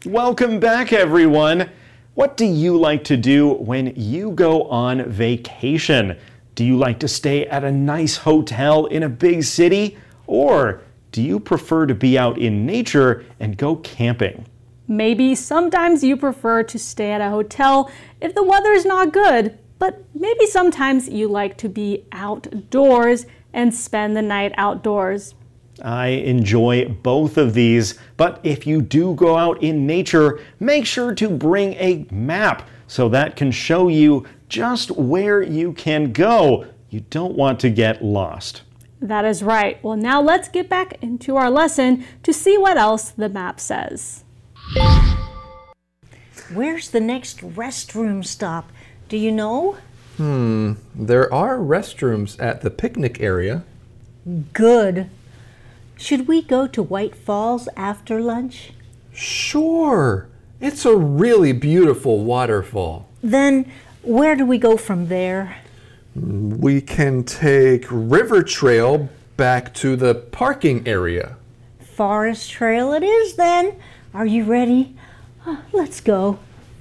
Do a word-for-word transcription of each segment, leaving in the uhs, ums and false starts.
Welcome back, everyone. What do you like to do when you go on vacation? Do you like to stay at a nice hotel in a big city? Or do you prefer to be out in nature and go camping? Maybe sometimes you prefer to stay at a hotel if the weather is not good, but maybe sometimes you like to be outdoors and spend the night outdoors. I enjoy both of these, but if you do go out in nature, make sure to bring a map so that can show you just where you can go. You don't want to get lost. That is right. Well, now let's get back into our lesson to see what else the map says. Where's the next restroom stop? Do you know? Hmm, there are restrooms at the picnic area. Good. Should we go to White Falls after lunch? Sure. It's a really beautiful waterfall. Then where do we go from there? We can take River Trail back to the parking area. Forest Trail it is then. Are you ready? Uh, let's go.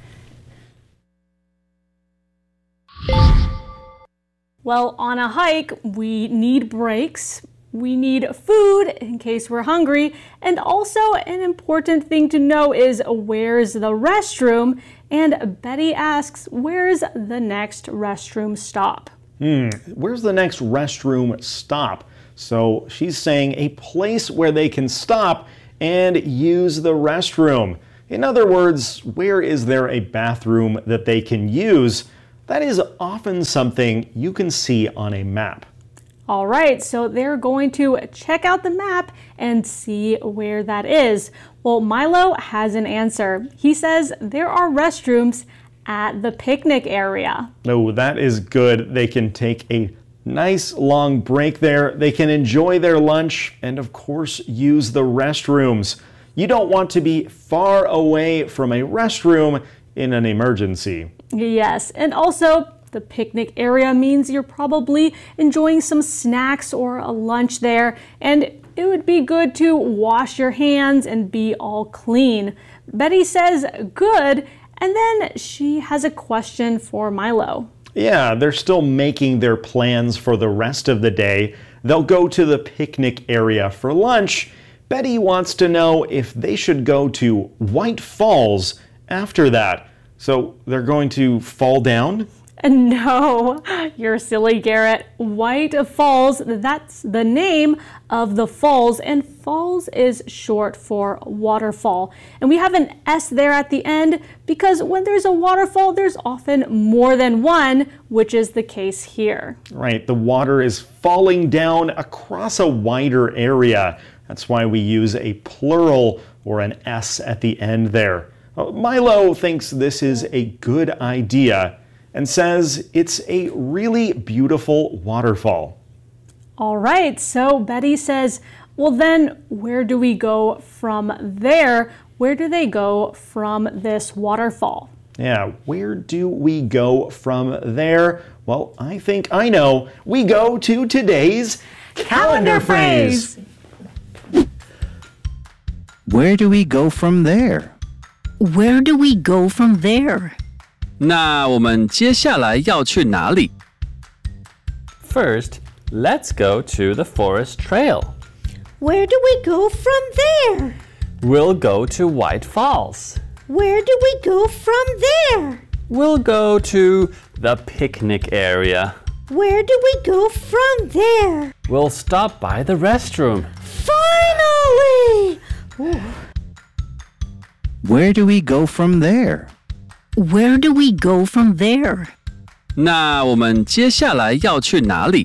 Well, on a hike, we need breaks. We need food in case we're hungry. And also an important thing to know is where's the restroom? And Betty asks, where's the next restroom stop? Hmm, where's the next restroom stop? So she's saying a place where they can stop and use the restroom. In other words, where is there a bathroom that they can use? That is often something you can see on a map. All right, so they're going to check out the map and see where that is. Well, Milo has an answer. He says there are restrooms at the picnic area. Oh, that is good. They can take a nice long break there. They can enjoy their lunch and, of course, use the restrooms. You don't want to be far away from a restroom in an emergency. Yes, and also the picnic area means you're probably enjoying some snacks or a lunch there, and it would be good to wash your hands and be all clean. Betty says good, and then she has a question for Milo. Yeah, they're still making their plans for the rest of the day. They'll go to the picnic area for lunch. Betty wants to know if they should go to White Falls after that. So they're going to fall down? No, you're silly, Garrett. White Falls, that's the name of the falls, and falls is short for waterfall. And we have an S there at the end because when there's a waterfall, there's often more than one, which is the case here. Right, the water is falling down across a wider area. That's why we use a plural or an S at the end there. Milo thinks this is a good idea and says it's a really beautiful waterfall. All right, so Betty says, well then, where do we go from there? Where do they go from this waterfall? Yeah, where do we go from there? Well, I think I know. We go to today's calendar phrase. Where do we go from there? Where do we go from there? 那我们接下来要去哪里 First, let's go to the forest trail. Where do we go from there? We'll go to White Falls. Where do we go from there? We'll go to the picnic area. Where do we go from there? We'll stop by the restroom. Finally! Ooh. Where do we go from there? Where do we go from there? 那我们接下来要去哪里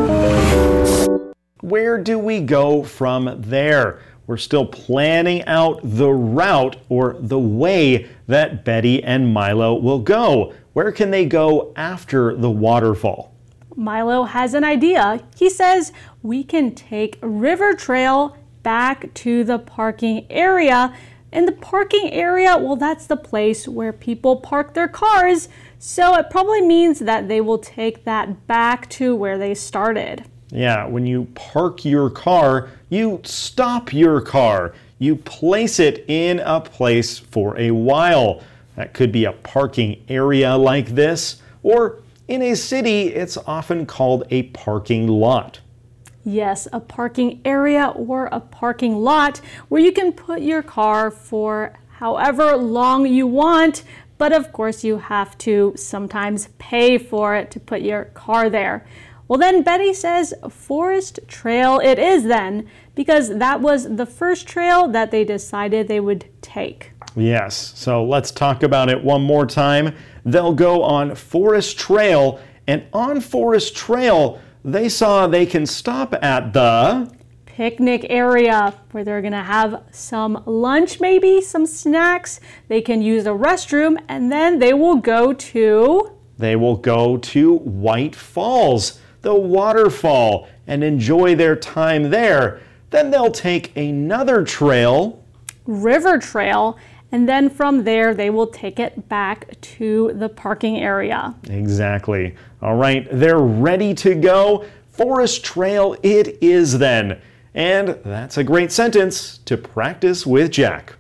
Where do we go from there? We're still planning out the route or the way that Betty and Milo will go. Where can they go after the waterfall? Milo has an idea. He says we can take River Trail back to the parking area. And the parking area, well, that's the place where people park their cars. So it probably means that they will take that back to where they started. Yeah, when you park your car, you stop your car. You place it in a place for a while. That could be a parking area like this, or in a city, it's often called a parking lot. Yes, a parking area or a parking lot where you can put your car for however long you want, but of course you have to sometimes pay for it to put your car there. Well, then Betty says forest trail it is then, because that was the first trail that they decided they would take. Yes, so let's talk about it one more time. They'll go on Forest Trail, and on Forest Trail, they saw they can stop at the picnic area where they're gonna have some lunch, maybe some snacks. They can use a restroom, and then they will go to They will go to White Falls, the waterfall, and enjoy their time there. Then they'll take another trail, River Trail, and then from there they will take it back to the parking area. Exactly. All right, they're ready to go. Forest Trail it is then. And that's a great sentence to practice with Jack.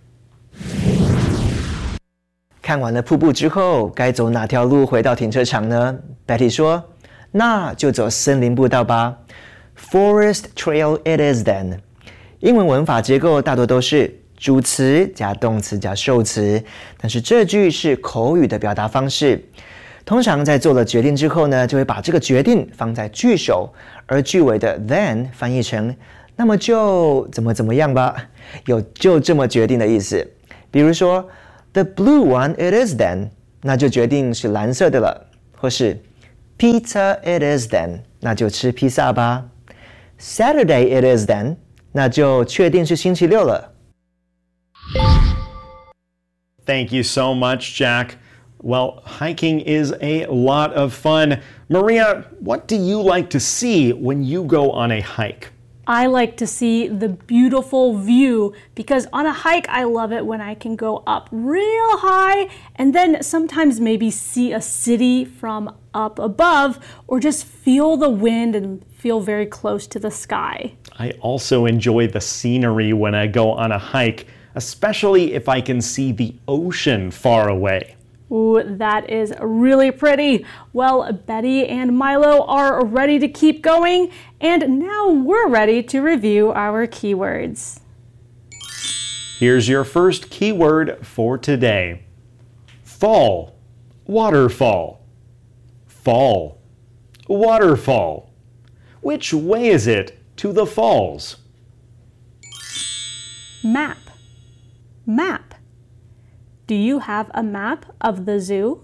看完了瀑布之后，该走哪条路回到停车场呢？ Betty 说，那就走森林步道吧。Forest Trail it is then。英文文法结构大多都是主词加动词加受词，但是这句是口语的表达方式。通常在做了决定之后呢，就会把这个决定放在句首，而句尾的 then 翻译成那么就怎么怎么样吧，有就这么决定的意思。比如说 The blue one it is then， 那就决定是蓝色的了，或是 Pizza it is then， 那就吃披萨吧。Saturday it is then， 那就确定是星期六了。 Thank you so much, Jack. Well, hiking is a lot of fun. Maria, what do you like to see when you go on a hike? I like to see the beautiful view because on a hike, I love it when I can go up real high and then sometimes maybe see a city from up above or just feel the wind and feel very close to the sky. I also enjoy the scenery when I go on a hike, especially if I can see the ocean far away. Ooh, that is really pretty. Well, Betty and Milo are ready to keep going, and now we're ready to review our keywords. Here's your first keyword for today. Fall, waterfall. Fall, waterfall. Which way is it to the falls? Map, map. Do you have a map of the zoo?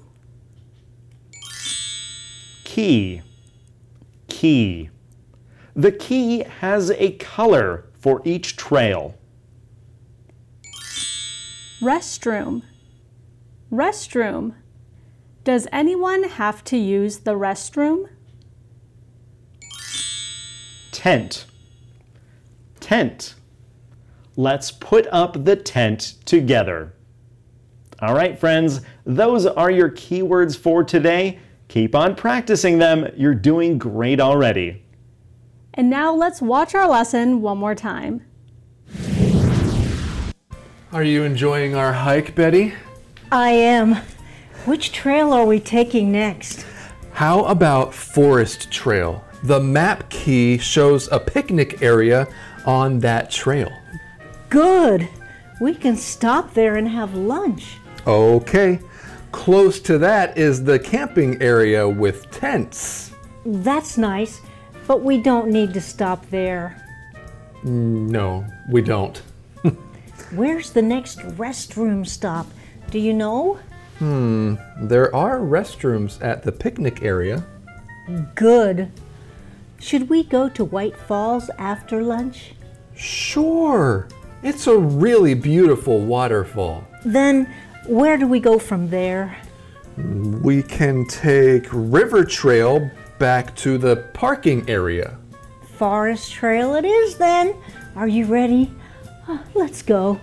Key, key. The key has a color for each trail. Restroom, restroom. Does anyone have to use the restroom? Tent, tent. Let's put up the tent together. All right, friends, those are your keywords for today. Keep on practicing them. You're doing great already. And now let's watch our lesson one more time. Are you enjoying our hike, Betty? I am. Which trail are we taking next? How about Forest Trail? The map key shows a picnic area on that trail. Good. We can stop there and have lunch. Okay. Close to that is the camping area with tents. That's nice, but we don't need to stop there. No, we don't. Where's the next restroom stop? Do you know? Hmm, there are restrooms at the picnic area. Good. Should we go to White Falls after lunch? Sure. It's a really beautiful waterfall. Then where do we go from there? We can take River Trail back to the parking area. Forest Trail it is then. Are you ready? Uh, let's go.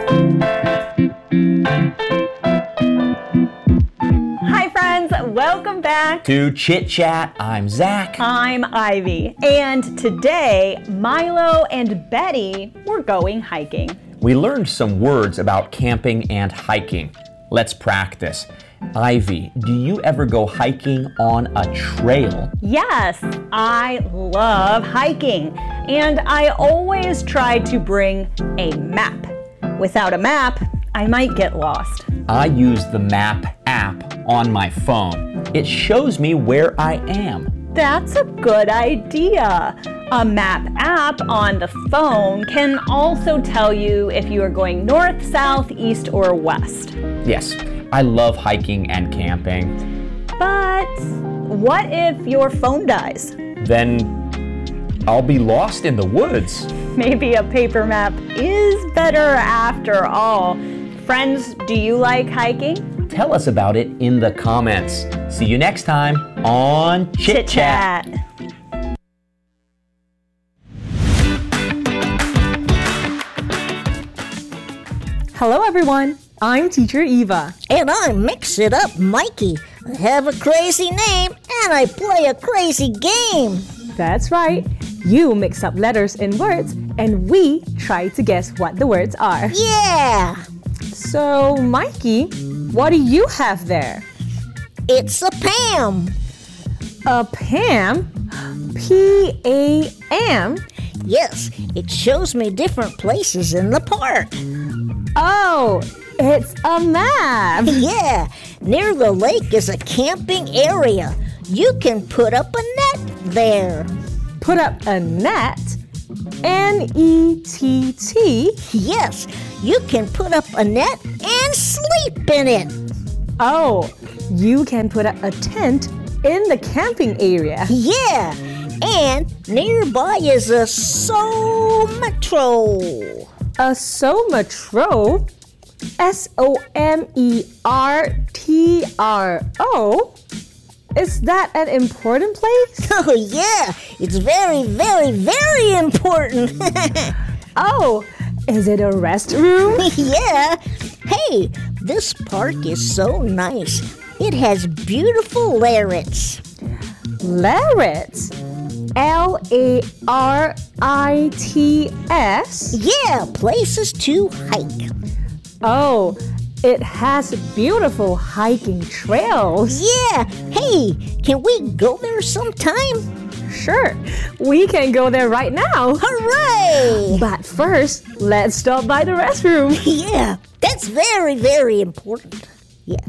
Hi friends, welcome Welcome back to Chit Chat. I'm Zach. I'm Ivy. And today, Milo and Betty were going hiking. We learned some words about camping and hiking. Let's practice. Ivy, do you ever go hiking on a trail? Yes, I love hiking. And I always try to bring a map. Without a map, I might get lost. I use the map app on my phone. It shows me where I am. That's a good idea. A map app on the phone can also tell you if you are going north, south, east, or west. Yes, I love hiking and camping. But what if your phone dies? Then I'll be lost in the woods. Maybe a paper map is better after all. Friends, do you like hiking? Tell us about it in the comments. See you next time on Chit Chat. Hello everyone, I'm Teacher Eva. And I'm Mix It Up Mikey. I have a crazy name and I play a crazy game. That's right. You mix up letters and words and we try to guess what the words are. Yeah! So, Mikey, what do you have there? It's a Pam. A Pam? P A M? Yes, it shows me different places in the park. Oh, it's a map. Yeah, near the lake is a camping area. You can put up a net there. Put up a net? N E T T? Yes, you can put up a net and sleep in it. Oh, you can put up a tent in the camping area. Yeah, and nearby is a Sometro. A Sometro? S O M E R T R O? Is that an important place? Oh yeah, it's very, very, very important. Oh, is it a restroom? Yeah. Hey, this park is so nice. It has beautiful larets. Larets? L A R I T S? Yeah, places to hike. Oh, it has beautiful hiking trails. Yeah. Hey, can we go there sometime? Sure, we can go there right now. Hooray! But first, let's stop by the restroom. Yeah, that's very, very important. Yeah.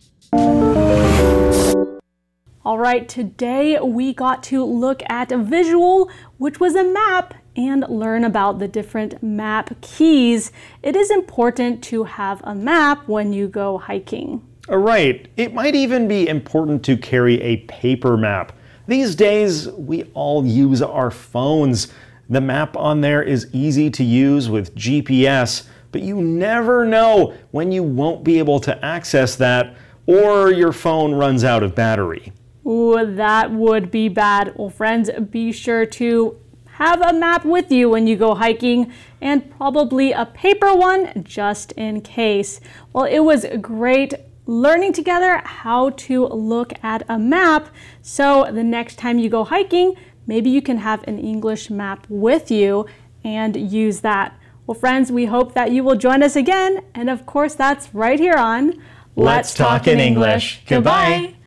All right, today we got to look at a visual, which was a map, and learn about the different map keys. It is important to have a map when you go hiking. All right, it might even be important to carry a paper map. These days, we all use our phones. The map on there is easy to use with G P S, but you never know when you won't be able to access that or your phone runs out of battery. Ooh, that would be bad. Well, friends, be sure to have a map with you when you go hiking, and probably a paper one just in case. Well, it was great learning together how to look at a map. So the next time you go hiking, maybe you can have an English map with you and use that. Well, friends, we hope that you will join us again. And of course, that's right here on Let's Talk in English. Goodbye.